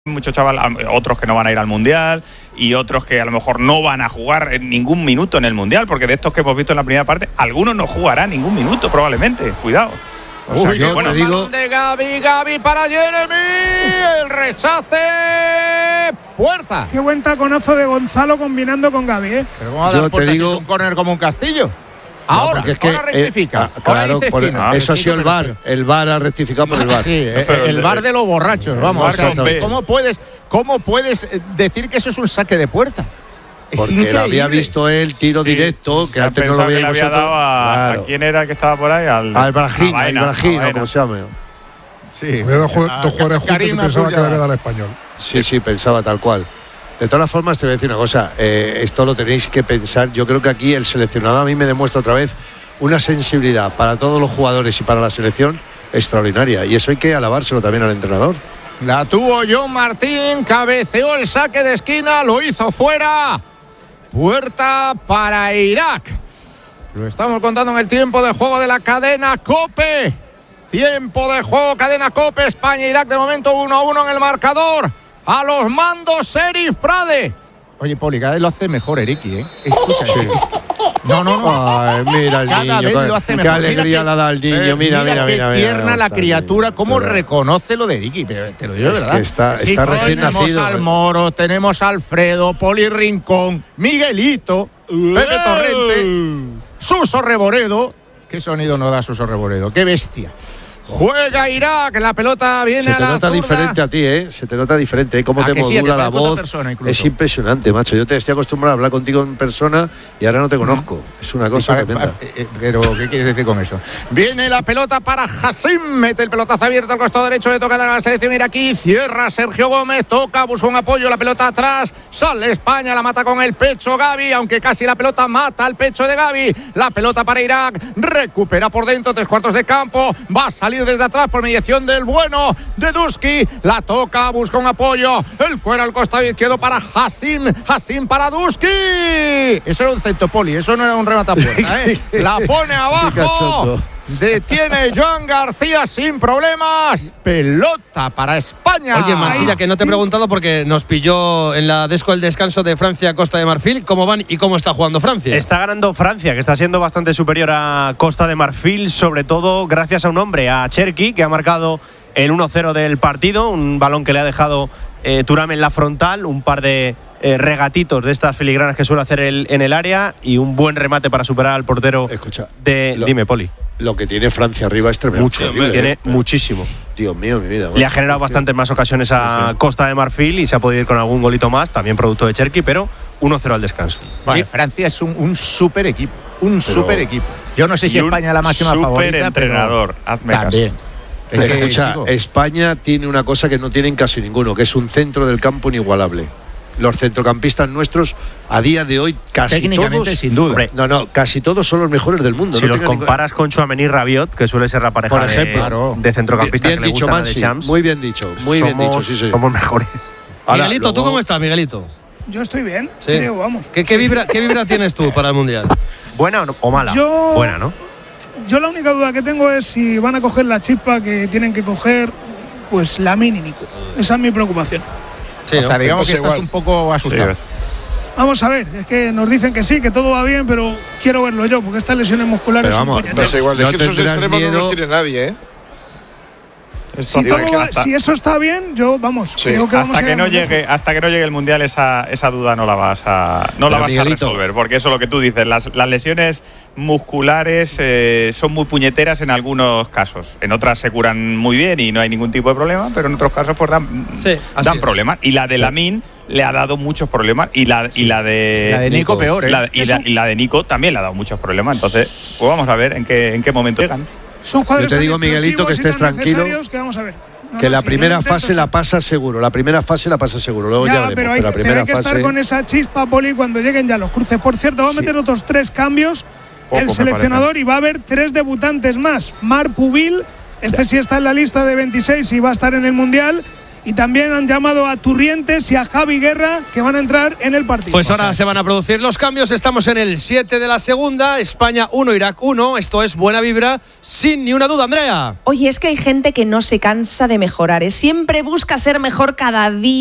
muchos chavales, otros que no van a ir al Mundial y otros que a lo mejor no van a jugar en ningún minuto en el Mundial, porque de estos que hemos visto en la primera parte, algunos no jugarán ningún minuto probablemente, cuidado. O sea, yo te digo de Gavi para Jeremy, el rechace, puerta. Qué buen taconazo de Gonzalo combinando con Gavi, ¿eh? Pero vamos a dar puertas, si es un córner como un castillo. Ahora, es que, ahora rectifica. Ahora claro, dice esquina. Eso ha sido el VAR. El VAR ha rectificado por el VAR. Sí, el VAR de los borrachos. Vamos, ¿cómo puedes decir que eso es un saque de puerta? Es porque increíble. había visto el tiro directo, que antes no lo veíamos. Que le había dado a quién era el que estaba por ahí. Al Brahim, o como se llama. Sí. Dos jugadores juntos y pensaba que le había dado al Español. Sí, pensaba tal cual. De todas formas, te voy a decir una cosa, esto lo tenéis que pensar. Yo creo que aquí el seleccionado a mí me demuestra otra vez una sensibilidad para todos los jugadores y para la selección extraordinaria. Y eso hay que alabárselo también al entrenador. La tuvo John Martín, cabeceó el saque de esquina, lo hizo fuera. Puerta para Irak. Lo estamos contando en el tiempo de juego de la cadena COPE. Tiempo de juego, cadena COPE, España-Irak, de momento 1-1 en el marcador. A los mandos, Serif Frade. Oye, Poli, cada vez lo hace mejor Eriki, ¿eh? Escucha, sí. No. Ay, mira el cada niño. Vez lo hace qué mejor. alegría la da al niño. Mira qué tierna la criatura, cómo reconoce lo de Eriki. Pero te lo digo de verdad. Que está recién nacido. Tenemos al Moro, tenemos a Alfredo, Poli Rincón, Miguelito, Pepe Torrente, Suso Reboredo. ¿Qué sonido no da Suso Reboredo? ¡Qué bestia! Juega Irak, la pelota viene a la zurda. Se te nota diferente a ti, ¿eh? Se te nota diferente, ¿eh? Cómo te modula la voz. Es impresionante, macho. Yo te estoy acostumbrado a hablar contigo en persona y ahora no te conozco. Es una cosa tremenda. Pero, ¿qué quieres decir con eso? Viene la pelota para Hassim. Mete el pelotazo abierto al costado derecho. Le toca a la selección iraquí. Cierra Sergio Gómez. Toca, busca un apoyo. La pelota atrás. Sale España. La mata con el pecho Gavi. Aunque casi la pelota mata al pecho de Gavi. La pelota para Irak. Recupera por dentro. 3/4 de campo. Va a salir desde atrás por mediación del bueno de Duski. La toca, busca un apoyo. El cuero al costado izquierdo para Hassim. Hassim para Duski. Eso era un centro, Poli. Eso no era un rematapuerta, ¿eh? La pone abajo. Detiene Joan García sin problemas. Pelota para España. Oye, Mansilla, que no te he preguntado porque nos pilló en la desco el descanso de Francia-Costa de Marfil. ¿Cómo van y cómo está jugando Francia? Está ganando Francia, que está siendo bastante superior a Costa de Marfil, sobre todo gracias a un hombre, a Cherki, que ha marcado el 1-0 del partido. Un balón que le ha dejado Thuram en la frontal, un par de regatitos de estas filigranas que suele hacer en el área y un buen remate para superar al portero. Escucha, dime, Poli. Lo que tiene Francia arriba es tremendo. Tiene muchísimo. Dios mío, mi vida. Le ha generado bastantes más ocasiones a Costa de Marfil y se ha podido ir con algún golito más, también producto de Cherki, pero 1-0 al descanso. Vale, Francia es un super equipo. Super equipo. Yo no sé si España es la máxima favorita. Super entrenador. Hazme también. Escucha, España tiene una cosa que no tienen casi ninguno, que es un centro del campo inigualable. Los centrocampistas nuestros a día de hoy casi técnicamente todos, sin duda. Casi todos son los mejores del mundo. Si los comparas con Tchouaméni y Rabiot, que suele ser la pareja por ejemplo, de centrocampistas bien que le dicho, gustan Mansi, de Shams, muy bien dicho, bien dicho, sí. Somos mejores. Ahora, Miguelito, ¿tú cómo estás, Miguelito? Yo estoy bien, ¿sí? Creo, vamos. ¿Qué vibra tienes tú para el Mundial? ¿Buena o mala? Buena, ¿no? Yo la única duda que tengo es si van a coger la chispa que tienen que coger, pues Lamine y Nico. Esa es mi preocupación. Sí, o sea, digamos que estás un poco asustado. Sí. Vamos a ver, es que nos dicen que sí, que todo va bien, pero quiero verlo yo, porque estas lesiones musculares son puñeteras. Igual, es que esos extremos no los tiene nadie, ¿eh? Si eso está bien, yo creo que hasta que no llegue el Mundial esa duda no la vas a resolver, porque eso es lo que tú dices, las lesiones musculares son muy puñeteras en algunos casos, en otras se curan muy bien y no hay ningún tipo de problema, pero en otros casos pues dan problemas, y la de Lamine le ha dado muchos problemas y la de Nico peor, y la de Nico también le ha dado muchos problemas, ences pues vamos a ver en qué momento llegan. Son yo te digo, Miguelito, que estés tranquilo, que vamos a ver. Que la primera fase la pasa seguro. Luego ya veremos, pero hay que estar con esa chispa, Poli, cuando lleguen ya los cruces. Por cierto, va a meter otros 3 cambios el seleccionador y va a haber 3 debutantes más. Marc Pubil, sí está en la lista de 26 y va a estar en el Mundial. y también han llamado a Turrientes y a Javi Guerra, que van a entrar en el partido. Pues ahora se van a producir los cambios. Estamos en el 7 de la segunda. España 1, Irak 1. Esto es buena vibra, sin ni una duda, Andrea. Oye, es que hay gente que no se cansa de mejorar, siempre busca ser mejor cada día.